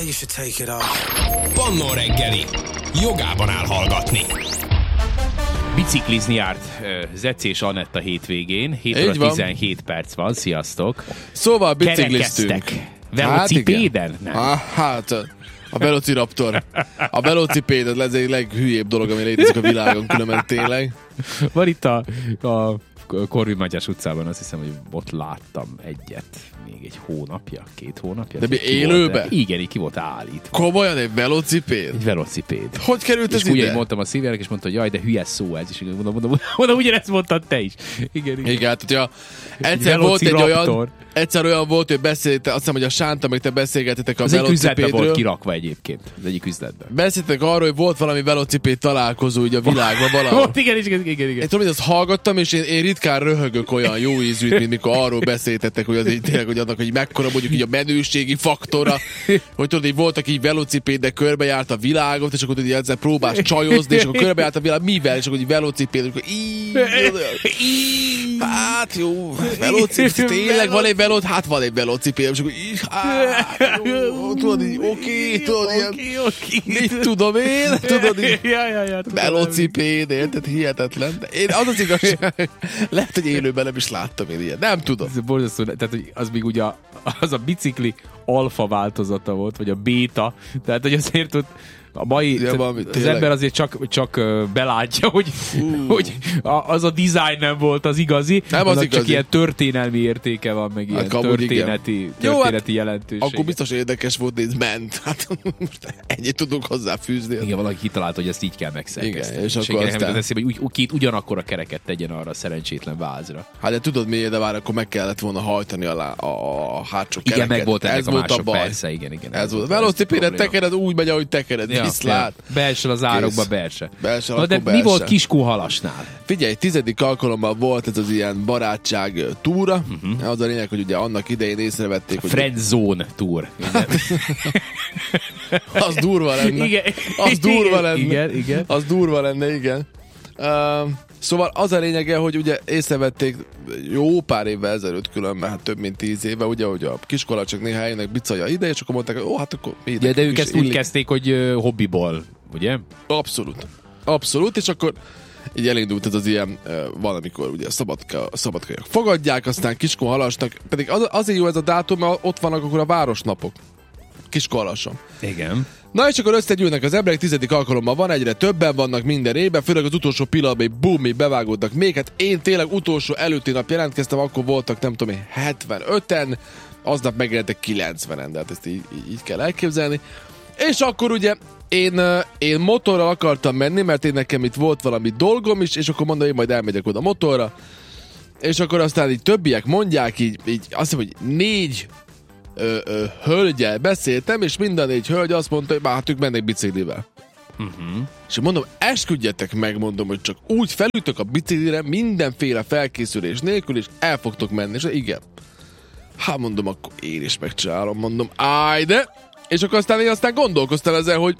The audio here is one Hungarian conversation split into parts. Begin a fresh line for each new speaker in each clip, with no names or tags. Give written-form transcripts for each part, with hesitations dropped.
you should take it off.
Pannó reggeli. Jogában áll hallgatni.
Biciklizni járt Zeci és Anett a hétvégén. 7 óra 17 perc van. Sziasztok.
Szóval bicikliztünk.
Velocipéden?
Hát a Velociraptor. A velocipéd ez egy leghülyébb dolog, ami létezik a világon, különben tényleg.
Van itt a Korvin Mátyás utcában, azt hiszem, hogy ott láttam egyet. Még egy hónapja, 2 hónapja.
De mi élőben?
Igen, így ki volt állítva.
Komolyan egy velocipéd?
Egy velocipéd.
Hogy került ez ide?
És úgy mondtam a szívjának, és mondta, hogy jaj, de hülyes szó ez. És mondom ugyanezt mondtad te is. Igen.
Hát, hogyha egyszer olyan volt, hogy beszéltek, azt hiszem, hogy a Sánta, meg te beszélgetetek a velocipédről.
Az egyik üzletben volt kirakva egyébként. Az egyik üzletben.
Beszéltek arról, hogy volt valami velocipéd találkozó ugye a világban valahol.
Igen.
Én tudom, hogy azt hallgattam, és én ritkán röhögök olyan jó ízűt, mint mikor arról beszéltetek, hogy az így tényleg, hogy annak, hogy mekkora mondjuk így a menőségi faktora, hogy tudod, hogy voltak így velocipédek, körbejárt a világot, és akkor tudod, ezzel próbálsz csajozni, és akkor körbejárt a világ, mivel, és akkor így velocipéd, és akkor hát jó, velocipéd, tényleg van egy hát van egy velocipéd, és akkor tudod így, tudod ilyen, mit tudom én, tudod így, velocipéd, érted, hihetetlen. Én az igazság, lehet, hogy élőben nem is láttam én ilyen, nem tudom.
Ez borzasztó, tehát hogy az még ugye az a bicikli alfa változata volt, vagy a béta, tehát hogy azért ott a mai, az ember azért csak belátja, hogy az a design nem volt az igazi,
nem az igazi.
Csak ilyen történelmi értéke van, meg ilyen történeti jelentősége.
Akkor biztos érdekes volt, de ez ment. Hát most ennyit tudunk hozzáfűzni.
Igen, valaki kitalálta, hogy ezt így kell megszerkeszteni.
Igen, és akkor aztán...
hogy két ugyanakkor a kereket tegyen arra a szerencsétlen vázra.
Hát de tudod miért, de már akkor meg kellett volna hajtani a hátsó kereket.
Igen, meg volt ennek a mások,
baj.
Persze, igen.
Ez volt. Velocipédet tekered, úgy megy, ahogy tekered. Viszlát.
Beesel az árokba, beesel. De
beesel.
Mi volt Kiskóhalasnál?
Figyelj, 10. alkalommal volt ez az ilyen barátság túra. Az a lényeg, hogy ugye annak idején észrevették, hogy...
Friendzone túr.
Az durva lenne.
Igen.
Az durva lenne.
Igen.
Az durva lenne, igen. Szóval az a lényege, hogy ugye észrevették jó pár évvel ezelőtt különben, hát több mint 10 éve, ugye, hogy a kiskola csak néha eljönnek bicalja ide, és akkor mondták, hogy hát akkor mi ide.
De ők ezt úgy kezdték, hogy hobbiból, ugye?
Abszolút, és akkor így elindult ez az ilyen, valamikor ugye szabadkajak fogadják, aztán Kiskóhalasnak, pedig azért jó ez a dátum, mert ott vannak akkor a városnapok. Kiskóhalason.
Igen.
Na és akkor összegyűlnek az emberek, 10. alkalommal van, egyre többen vannak minden évben, főleg az utolsó pillanatban egy bumi bevágódnak még. Hát én tényleg utolsó előtti nap jelentkeztem, akkor voltak nem tudom én 75-en, aznap megjelentek 90-en, de hát ezt így kell elképzelni. És akkor ugye én motorral akartam menni, mert én nekem itt volt valami dolgom is, és akkor mondom, én majd elmegyek oda motorra. És akkor aztán így többiek mondják, így azt hiszem, hogy 4 hölgyel beszéltem, és minden 4 hölgy azt mondta, hogy hát ők mennek biciklivel. És mondom, esküdjetek meg, mondom, hogy csak úgy felütök a biciklire, mindenféle felkészülés nélkül, és el fogtok menni. És igen. Hát mondom, akkor én is megcsinálom, mondom, de... És akkor aztán gondolkoztam ezzel, hogy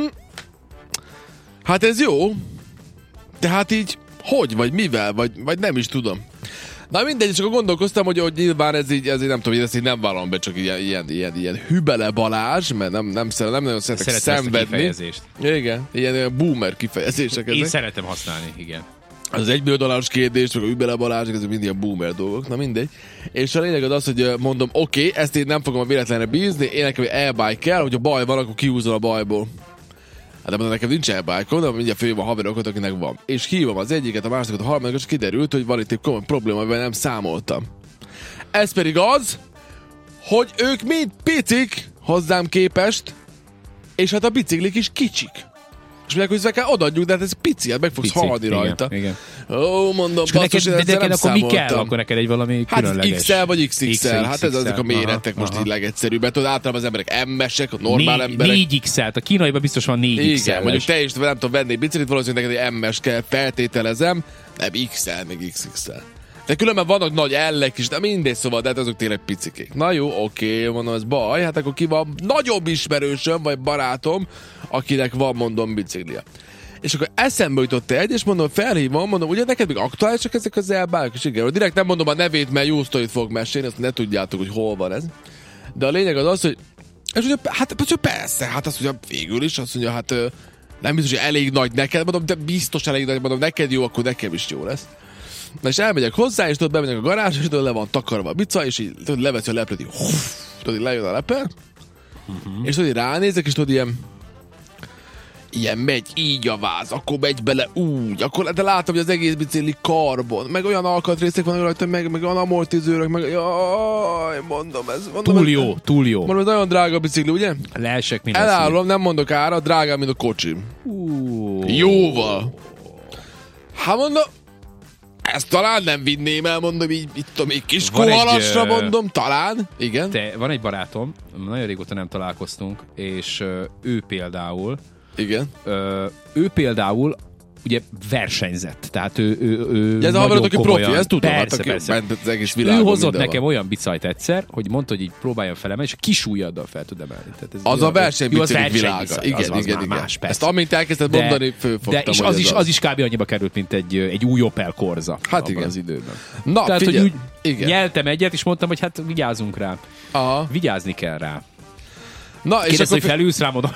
hát ez jó, de hát így hogy, vagy mivel, vagy nem is tudom. Na mindegy, és akkor gondolkoztam, hogy nyilván ez így nem tudom, hogy ezt így nem vállalom be, csak ilyen Hübele Balázs, mert nem nagyon szeretek szenvedni. Igen, ilyen boomer kifejezések ezek.
Én szeretem használni, igen.
Az $1 millió kérdés, meg a Hübele Balázs, ezek mind ilyen boomer dolgok, na mindegy. És a lényeg az, hogy mondom, oké, ezt én nem fogom a véletlenre bízni, én nekem egy e-bike kell, hogyha baj van, akkor kihúzol a bajból. Hát de mondom, nekem nincs e-bike-on, de mindjárt fölhívom a haverokat, akinek van. És hívom az egyiket, a másikat, a harmadikat, és kiderült, hogy van itt egy komoly probléma, amivel nem számoltam. Ez pedig az, hogy ők mind picik hozzám képest, és hát a biciklik is kicsik. És mondják, hogy kell odaadjuk, de hát ez pici, hát meg fogsz halni rajta.
Igen.
Ó, mondom,
és basszus,
én ezzel nem
akkor mi kell? Akkor neked egy valami különleges.
Hát XL vagy XXL. Hát ezek a méretek most így legegyszerűbbek. Tudod, általában az emberek M-esek, a normál emberek.
4XL, a kínaiban biztos van 4XL.
Igen, mondjuk te is nem tudom venni egy biciklit, valószínűleg neked egy M-es kell, feltételezem. Nem XL, meg XXL. De különben vannak nagy ellek is, de mindegy, szóval, de hát azok tényleg picikék. Na jó, oké, mondom, ez baj, hát akkor ki van nagyobb ismerősöm, vagy barátom, akinek van, mondom, biciklia. És akkor eszembe jutott egy, és mondom, felhívom, mondom, ugye neked még aktuálisak ezek az elbárok? És igen, direkt nem mondom a nevét, mert jó sztorit fog mesélni, azt ne tudjátok, hogy hol van ez. De a lényeg az, hogy És ugye, hát persze, hát azt mondja, végül is, azt mondja, hát nem biztos, hogy elég nagy neked, mondom, de biztos elég nagy, mondom, neked jó, akkor nekem is jó lesz. Na és elmegyek hozzá, és tudod, bemegyek a garázsra, és tudod, le van takarva a bica, és így tudod, leveszi a leplet, így, tudod, így lejön a lepel, és tudod, így ránézek, és tudod, ilyen megy így a váz, akkor megy bele úgy, akkor de látom, hogy az egész bicikli karbon, meg olyan alkatrészek vannak rajta, meg olyan amortizőrök, meg jaj, mondom,
Túl jó.
Mondom, ez nagyon drága bicikli, ugye?
Leesek minden
Elárulom, nem mondok ára, drágább, mint a kocsim. Jóval. Hát mondom, ezt talán nem vinném el, mondom, így tudom, így kis kohalasra mondom, talán. Igen.
Van egy barátom, nagyon régóta nem találkoztunk, és ő például ő például ugye versenyzett, tehát ő
ez a haverod, aki profi, ezt tudom,
persze.
Ment az egész világon.
Ő hozott nekem olyan bicajt egyszer, hogy mondta, hogy így próbáljon felemelni, és a kis ujjaddal fel tud emelni. Tehát ez
az a versenybiciklik világa. Igen.
Más,
ezt amint elkezdted mondani, fölfogtam.
És az is kb. Annyiba került, mint egy új Opel Corsa.
Hát igen.
Az időben.
Na,
tehát,
figyelj.
hogy úgy nyeltem egyet, és mondtam, hogy hát vigyázzunk rá.
Aha.
Vigyázni kell rá.
Na, és
kérdezte, hogy felülsz rám oda.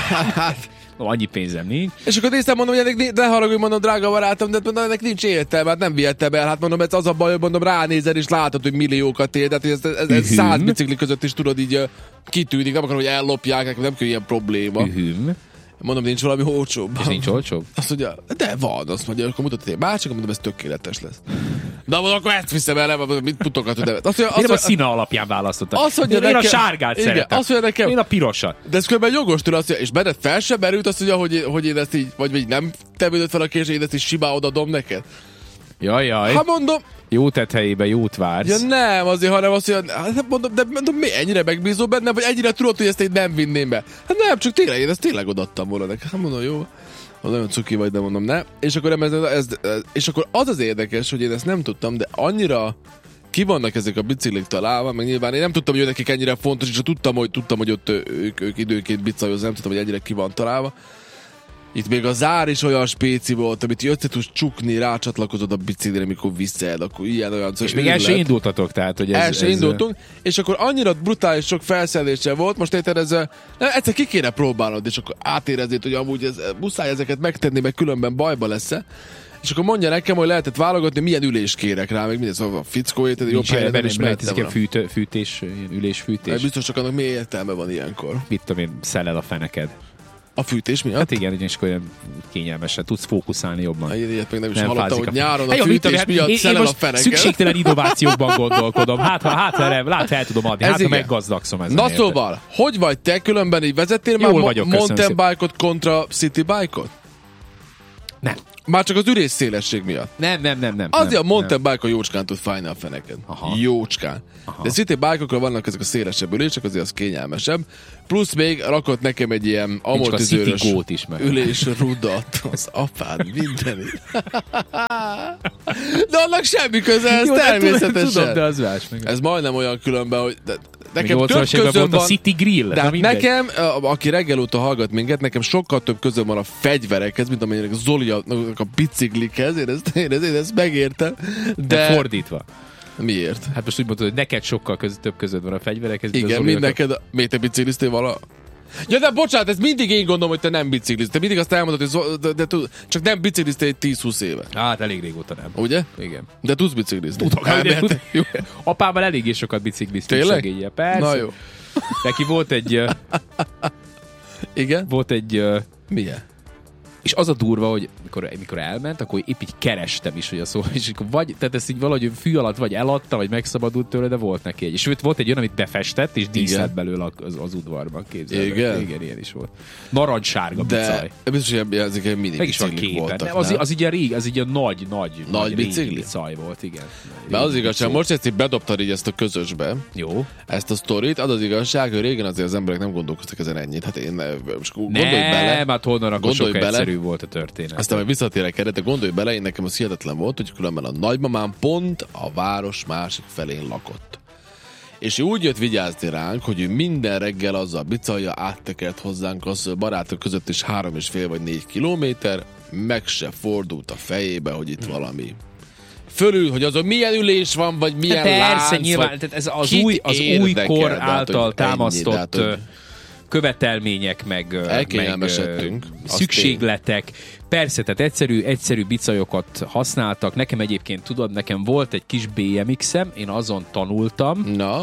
Annyi pénzem nincs.
És akkor néztem, mondom, hogy ennek ne haragudj, mondom, drága barátom, de mondom, ennek nincs értelme, hát nem vihettem el, hát mondom, ez az a baj, hogy mondom, ránézel és látod, hogy milliókat ér, tehát ez 100 bicikli között is tudod így kitűnik, nem akarom, hogy ellopják, nekem nem kell ilyen probléma. Mondom, nincs valami olcsóbb.
És nincs olcsóbb?
Azt mondja, de van, azt mondja, akkor mutatod egy másik, mondom, ez tökéletes lesz. De mondom, akkor ezt viszem el, mit putokat, hogy nevet.
Én a színe alapján választottam.
Én
a sárgát szeretem.
Azt mondja nekem.
Én a pirosat.
De ez kb. Jogos tőle, azt mondja, és benned fel sem merült, azt mondja, hogy én ezt így, vagy nem tevődött fel a kés, én ezt így simán odadom neked.
Jaj.
Hát mondom.
Jó tett helyébe jót vársz.
Ja nem, azért, hanem azt mondja, hát mondom, mi ennyire megbízol bennem, vagy ennyire tudod, hogy ezt én nem vinném be. Hát nem, csak tényleg, én ezt tényleg odaadtam volna neked. Hát mondom, jó. Nagyon cuki vagy, de mondom, ne. És akkor, és akkor az érdekes, hogy én ezt nem tudtam, de annyira ki vannak ezek a biciklik találva, meg nyilván én nem tudtam, hogy nekik ennyire fontos, és tudtam, hogy ott ők időnként bicajozni, nem tudtam, hogy ennyire ki van találva. Itt még a zár is olyan spéci volt, amit össze tudsz csukni, rácsatlakozod a biciklire, mikor viszed, akkor ilyen olyan...
És még el se indultatok, tehát, hogy
ez... indultunk, és akkor annyira brutális sok felszerelése volt, most érted egyszer ki kéne próbálnod, és akkor átéreznéd, hogy amúgy muszáj ezeket megtenni, meg különben bajba lesz-e. És akkor mondja nekem, hogy lehetett válogatni, milyen ülést kérek rá, meg minden, szóval a fickó érted, jobb helyre nem is mehettem volna.
Fűtés, ülésfűtés.
Biztos csak annak mi értelme van ilyenkor.
Mit tudom én, szeled a feneked.
A fűtés miatt?
Hát igen, ugyanis olyan kényelmesen tudsz fókuszálni jobban.
Én ilyet még nem is hallottam, hogy nyáron a fűtés miatt szelel a feneked.
Szükségtelen innovációkban gondolkodom. Hát el tudom adni, hát meggazdagszom ezen.
Na szóval, hogy vagy te különben így vezettél már mountain bike-ot kontra city bike-ot?
Nem.
Már csak az ürés szélesség miatt.
Nem.
Azért a mountain bike a jócskán tud fájni a feneked. Jócskán. De city bike-okra vannak ezek a szélesebb ülések, azért az kényelmesebb. Plusz még rakott nekem egy ilyen amortizőrös ülésrudat. Az apád mindenit. De annak semmi köze, ez természetesen.
Tudom, de az más meg.
Ez majdnem olyan különben, hogy nekem több közöm van.
A City Grill.
De nekem, aki reggel óta hallgat minket, nekem sokkal több közöm van a fegyverekhez, mint amelynek Zoli a biciklikhez. Én ezt megértem.
De fordítva.
Miért?
Hát most úgy mondod, hogy neked sokkal több közöd van a fegyverekhez.
Igen, mint neked. Miért te bicikliztél vala? Ja, de bocsánat, ez mindig én gondolom, hogy te nem bicikliztél. Te mindig azt elmondod, hogy csak nem bicikliztél egy 10-20 éve.
Hát elég régóta nem.
Ugye?
Igen.
De tudsz biciklizni.
Tudok. Apával eléggé sokat bicikliztünk.
Tényleg?
Persze.
Na jó.
Neki volt egy...
Igen?
Volt egy...
Milyen?
És az a durva, hogy mikor elment, akkor épp így kerestem is, hogy a szó, és akkor vagy, tehát ezt így valahogy fű alatt vagy eladta, vagy megszabadult tőle, de volt neki egy. És volt egy olyan, amit befestett, és díszlet belőle az udvarban, képzeled. Igen, ilyen is volt. Narancssárga bicaj.
De biztos, hogy ezek egy mini biciklik voltak.
Az így a régi, az így a nagy
bicaj
volt, igen.
Mert az igazság, most egyszer bedobtad így ezt a közösbe.
Jó.
Ezt a sztorit, az igazság, hogy régen azért az emberek nem gondolkoztak ezen ennyit. Hát én most gondolj bele.
Nem, hát honnan akkor sokkal egyszerű volt a történet.
Aztán majd visszatérek erre, de gondolj bele, én nekem az hihetetlen volt, hogy különben a nagymamám pont a város másik felén lakott. És ő úgy jött vigyázni ránk, hogy ő minden reggel azzal bicajja áttekert hozzánk, az barátok között is 3,5 vagy 4 kilométer, meg se fordult a fejébe, hogy itt valami fölül, hogy azon milyen ülés van, vagy milyen
persze,
lánc.
nyilván,
vagy
tehát ez az új kor által támasztott követelmények, meg szükségletek. Persze, tehát egyszerű bicajokat használtak. Nekem egyébként, tudod, nekem volt egy kis BMX-em, én azon tanultam.
Na?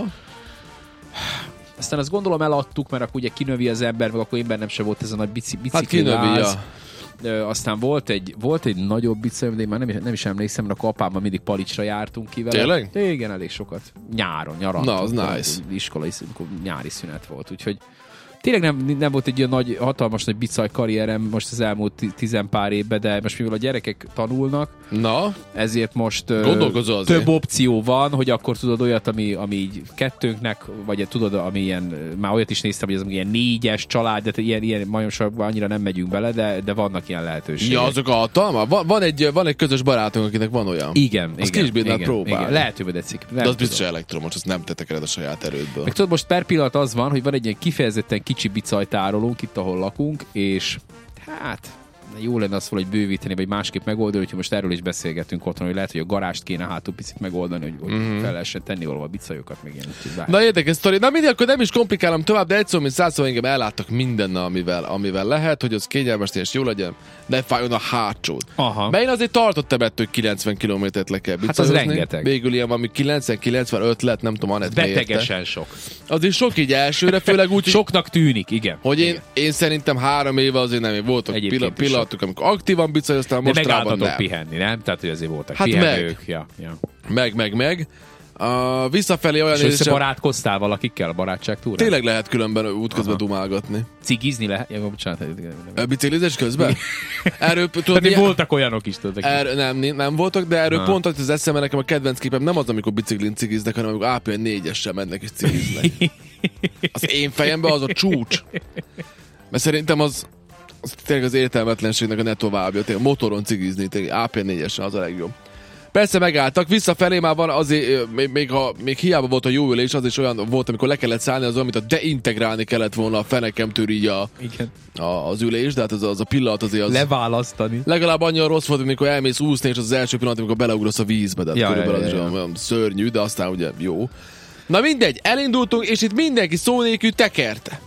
Aztán azt gondolom eladtuk, mert akkor ugye kinövi az ember, meg akkor én bennem se volt ez a nagy bicikli
hát kinövi,
aztán volt egy nagyobb bicikli, de én már nem is emlékszem, mert akkor apámmal mindig Palicsra jártunk ki vele.
Tényleg?
Igen, elég sokat. Nyáron.
Na, az nice.
Iskolai nyári szünet volt, úgyhogy tényleg nem volt egy olyan hatalmas nagy bicaj karrierem most az elmúlt 10 pár évben, de most mivel a gyerekek tanulnak, ezért most több opció van, hogy akkor tudod olyat, ami így kettőnknek, vagy tudod, ami ilyen, már olyat is néztem, hogy az ilyen 4-es család, de ilyen majomságban annyira nem megyünk bele, de vannak ilyen lehetőségek.
Ja, azok a hatalma? Van egy közös barátunk, akinek van olyan.
Igen.
Azt ki is bírnád próbálni.
Lehet, hogy bedetszik.
De az biztos elektromos, azt nem tetekered a saját erődből.
Meg tudod, most per pillanat az van, hogy van egy ilyen kifejezetten kicsi bicajtárolónk itt, ahol lakunk, és hát jó lenne azt valahogy bővíteni, vagy másképp megoldani, hogyha most erről is beszélgetünk otthon, hogy lehet, hogy a garást kéne hátul picit megoldani, hogy fel lehessen tenni valahol a bicajokat, meg ilyen.
Na érdekes sztori. Na mindig, akkor nem is komplikálom tovább, de egyszer, mint 100 engem elláttak mindennel, amivel lehet, hogy az kényelmes és jó legyen, ne fájjon a hátsód.
Aha.
Mert én azért tartottam ettől, hogy 90 kilométert le kell bicajozni.
Hát az rengeteg.
Végül ilyen valami 90-95 lett, nem tudom, Anett
betegesen sok.
Az is sok így elsőre, főleg úgy,
soknak tűnik, igen.
Hogy én szerintem 3 éve azért nem voltak pillanatok, amikor aktívan bicajoztam, mostrában nem.
Pihenni, nem? Tehát, hogy azért voltak
hát
pihenők.
Meg. Visszafelé olyan
és összebarátkoztál valakikkel a barátságtúrán?
Tényleg lehet különben útközben dumálgatni.
Cigizni lehet? Ja, bocsánat.
Biciklizés közben? Erről,
tudod, voltak olyanok is, tudod.
Nem voltak, de erről pont az eszembe, nekem a kedvenc képem nem az, amikor biciklin cigiznek, hanem amikor APN 4-essel mennek és cigiznek. Az én fejemben az a csúcs. Mert szerintem az tényleg az értelmetlenségnek a ne továbbja. Tényleg motoron cigizni, tényleg APN 4-essel az a legjobb. Persze megálltak, visszafelé már van azért, még hiába volt a jó ülés, az is olyan volt, amikor le kellett szállni, az olyan, mint a deintegrálni kellett volna a fenekemtől így az ülés, de hát az a pillanat azért az...
Leválasztani.
Legalább annyira rossz volt, amikor elmész úszni, és az első pillanat, amikor beleugrasz a vízbe, de körülbelül az is olyan szörnyű, de aztán ugye jó. Na mindegy, elindultunk, és itt mindenki szó nélkül tekerte.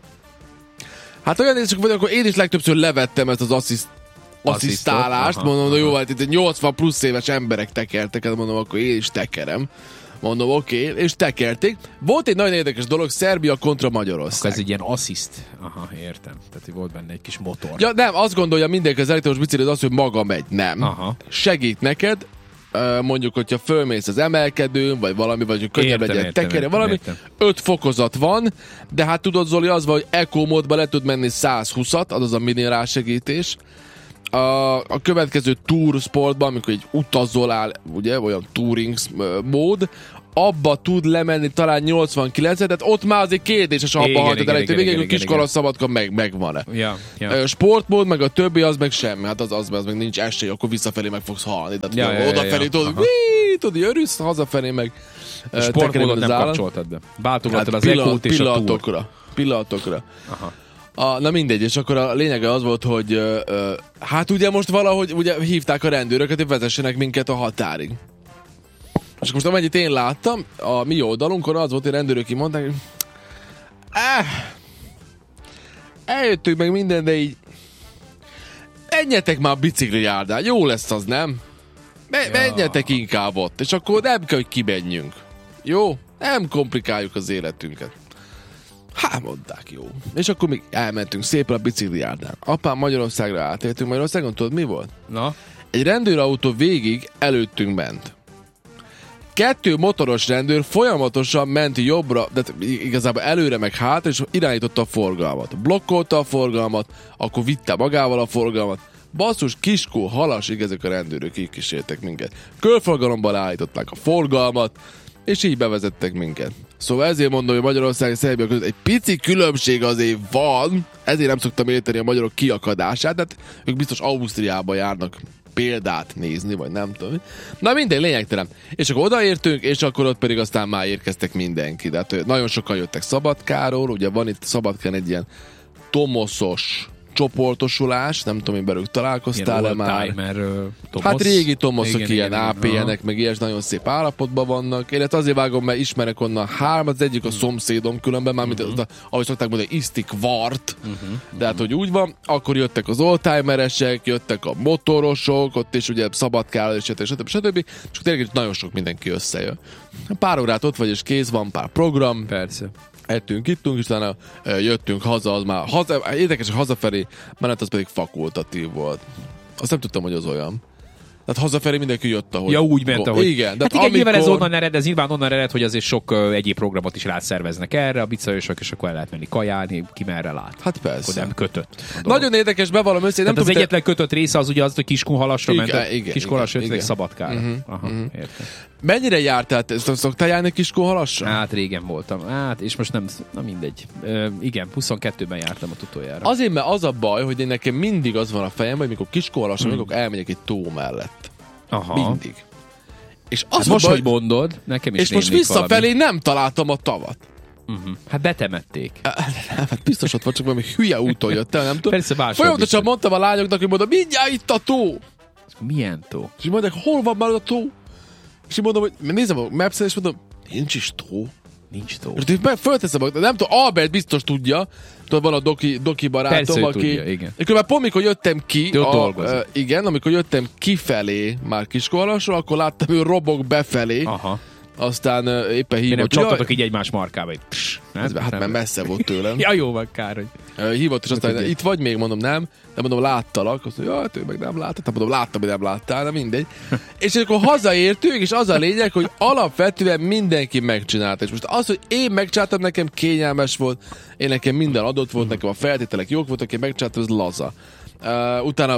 Hát olyan nézők vagyok, akkor én is legtöbbször levettem ezt az asszisztálást, mondom, de jó, hát itt 80 plusz éves emberek tekertek, mondom, akkor én is tekerem. Mondom, oké, és tekerték. Volt egy nagyon érdekes dolog, Szerbia kontra Magyarország.
Akkor ez egy ilyen assziszt. Aha, értem. Tehát volt benne egy kis motor.
Ja, nem, azt gondolja mindenki az elektromos bicikli, az, hogy maga megy. Nem. Aha. Segít neked, mondjuk, hogyha fölmész az emelkedőn, vagy valami, vagy hogy könnyebb legyen tekerje, valami. 5 fokozat van, de hát tudod, Zoli, az van, hogy Eco módban le tud menni 120-at, az a mini rásegítés. A következő Tour sportban, amikor egy utazol ugye, olyan touring mód, abba tud lemenni talán 89-et, tehát ott már azért kérdéses, abba hajtod el, hogy végig a kiskora szabadka megvan-e.
Ja.
Sportmód, meg a többi, az meg semmi, hát az meg nincs esély, akkor visszafelé meg fogsz halni. Tehát odafelé tudod, örülsz, hazafelé meg
sportmódot nem kapcsoltad be. Váltogattad az Ecót és a Tour.
Pillanatokra. Aha. Na mindegy, és akkor a lényege az volt, hogy hát ugye most valahogy ugye hívták a rendőröket, hogy vezessenek minket a határig. És most amennyit én láttam, a mi oldalunkon az volt, hogy rendőrök kimondták, hogy eljöttük meg minden, de így menjetek már a bicikli járdán, jó lesz az, nem? Menjetek inkább ott, és akkor nem kell, hogy kimenjünk. Jó? Nem komplikáljuk az életünket. Hát mondták, jó. És akkor még elmentünk szépen a biciklijárdán. Apám Magyarországra átértünk. Magyarországon tudod mi volt?
Na?
Egy rendőrautó végig előttünk ment. 2 motoros rendőr folyamatosan ment jobbra, de igazából előre meg hátra, és irányította a forgalmat. Blokkolta a forgalmat, akkor vitte magával a forgalmat. Basszus, kiskó, halasig ezek a rendőrök így kísértek minket. Körforgalomban állították a forgalmat, és így bevezettek minket. Szóval ezért mondom, hogy Magyarország és Szerbia között egy pici különbség azért van, ezért nem szoktam érteni a magyarok kiakadását, tehát ők biztos Ausztriába járnak példát nézni, vagy nem tudom. Na mindegy, lényegtelen. És akkor odaértünk, és akkor ott pedig aztán már érkeztek mindenki. De hát nagyon sokan jöttek Szabadkáról, ugye van itt Szabadkán egy ilyen tomoszos csoportosulás, nem tudom, én belőlük találkoztál-e már.
Timer,
Hát régi Tomoszok,
igen,
ilyen APN-ek, meg ilyes nagyon szép állapotban vannak. Én azért vágom, mert ismerek onnan hármat, az egyik a szomszédom különben, már mint ahogy szokták mondani, isztik vart. De hát, hogy úgy van, akkor jöttek az oldtimeresek, jöttek a motorosok, ott is ugye Szabadkál, stb. És tényleg nagyon sok mindenki összejön. Pár órát ott vagy, és kész van, pár program.
Persze.
Ettünk, ittunk, és utána jöttünk haza, az már érdekes, hogy hazafelé menet az pedig fakultatív volt. Azt nem tudtam, hogy az olyan. Tehát hazafelé mindenki jött, ahogy...
Ja, úgy ment, ahogy...
Igen.
Hát igen, nyilván ez onnan ered, ez nyilván onnan ered, hogy azért sok egyéb programot is rászerveznek erre, a bicajosok, és akkor el lehet menni kajálni, ki merre lát.
Hát persze.
Akkor nem kötött.
Nagyon érdekes, bevallom össze.
Tehát az egyetlen kötött része az ugye az, hogy Kiskunhalasra ment. Kiskunhalasra jöttek Szabadkára. Értem.
Mennyire jártál? Szoktál járni Kiskunhalasra?
Hát régen voltam. Hát, és most nem, na mindegy. Igen, 22-ben jártam a utoljára.
Azért, mert az a baj, hogy én nekem mindig az van a fejemben, hogy mikor Kiskunhalasra, mikor elmegyek egy tó mellett. Aha. Mindig. És az
hát most, hogy mondod, nekem is
és most visszafelé valami. Nem találtam a tavat.
Hát betemették.
Hát biztos ott vagy, csak valami hülye úton jöttem, nem tudom.
Persze máshol.
Folyamatosan mondtam a lányoknak, hogy mondom, mindjárt itt a tó.
Milyen tó?
És mondják, hol van már a tó? És én mondom, hogy nézem a Maps-en, és mondom, nincs is tó.
Nincs tó.
És fölteszem, nem tudom, Albert biztos tudja, tudod, van a doki barátom,
persze,
aki...
tudja, igen.
És már pont, mikor jöttem ki,
igen,
amikor jöttem kifelé már Kiskunhalasról, akkor láttam, hogy robog befelé.
Aha.
Aztán éppen hívott.
Nem csaptatok így egymás markába.
Hát mert messze volt tőlem.
Ja, jó, van kár, hogy...
Hívott, és aztán itt vagy még, mondom, nem. De mondom, láttalak. Azt mondja, ő meg nem láttad. Mondom, láttam, hogy nem láttál, de mindegy. És akkor hazaértünk, és az a lényeg, hogy alapvetően mindenki megcsinálta. És most az, hogy én megcsináltam, nekem kényelmes volt, én nekem minden adott volt, nekem a feltételek jók voltak, én megcsináltam, ez laza. Utána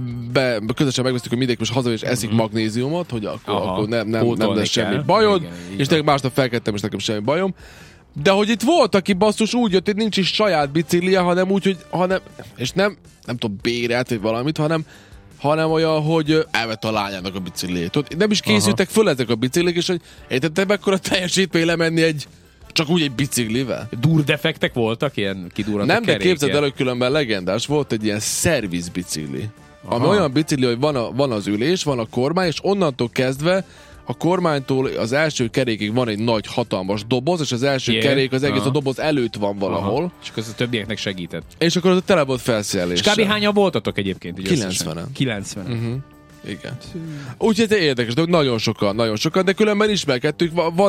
közösen megvesztük, hogy mindenki most haza és eszik magnéziumot, hogy akkor nem lesz semmi bajod, igen, és tényleg másnap felkeltem, és nekem semmi bajom. De hogy itt volt, aki basszus úgy jött, hogy nincs is saját biciklije, hanem úgy, hogy és nem tudom, bérelt, vagy valamit, hanem olyan, hogy elvette a lányának a bicikliét. Nem is készültek föl ezek a biciklik, és hogy értettem, mekkora teljesítmény lemenni csak úgy egy biciklivel.
Durdefektek voltak, ilyen kidurrant a
nem,
keréke.
de képzeld el, hogy különben legendás volt egy ilyen szervizbicikli. Ami olyan bicikli, hogy van az ülés, van a kormány, és onnantól kezdve a kormánytól az első kerékig van egy nagy, hatalmas doboz, és az első kerék az egész a doboz előtt van valahol.
És akkor a többieknek segített.
És akkor az a tele volt felszereléssel.
És kb. Hányan voltatok egyébként?
90-en.
90-en.
Igen. Úgyhogy érdekes, de nagyon sokan, de különben ismerkedtünk.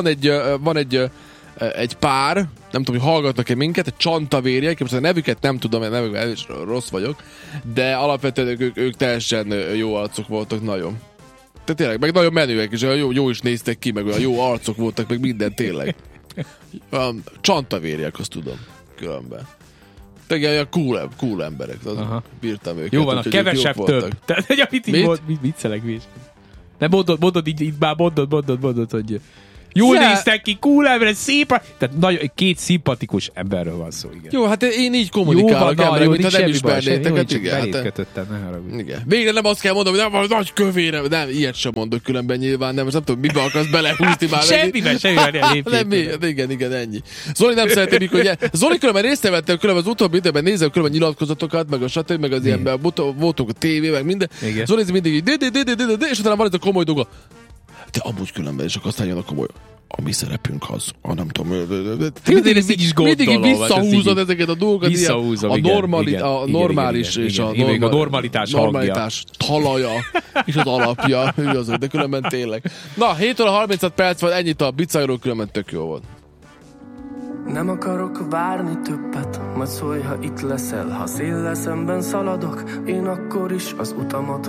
Van egy pár, nem tudom, hogy hallgatnak-e minket, egy csantavérjek, most a nevüket nem tudom, mert nevükben rossz vagyok, de alapvetően ők teljesen jó arcok voltak, nagyon. Tehát tényleg, meg nagyon menőek, és jó is néztek ki, meg olyan jó arcok voltak, meg minden tényleg. Csantavérjek, azt tudom, különben. Tényleg olyan cool emberek, bírtam őket.
Jó van, a kevesebb több. Tehát, hogy mit viccelek, nem mondod így már mondod, hogy jól néztek ki, cool ember, szép, tehát nagyon, két szimpatikus emberről van szó, igen.
Jó, hát én így kommunikálok emberek, mintha nem ismernétek. Igen. Végre nem azt kell mondanom, hogy nem, nagy kövére, nem, ilyet sem mondok különben nyilván, nem, most nem tudom, mibe akarsz belehúzni már.
Semmiben nem
igen, ennyi. Zoli nem szeretem, mikor Zoli különben részt vettem, különben az utóbbi időben nézem különben nyilatkozatokat, meg a stb, meg az ilyen voltunk a tévé, meg minden. Zoli mindig így, és utána van ez a komoly dolga. De amúgy különben, és akkor aztán jön a komoly. A mi szerepünk az, nem tudom. Mindig visszahúzod ezeket a dolgokat.
Visszahúzom,
a normális és a normalitás talaja és az alapja. De különben tényleg. Na, 7 óra 36 perc van, ennyit a bicajról, különben tök jó volt.
Nem akarok várni többet, majd szólj, ha itt leszel. Ha széllel szemben szaladok, én akkor is az utamat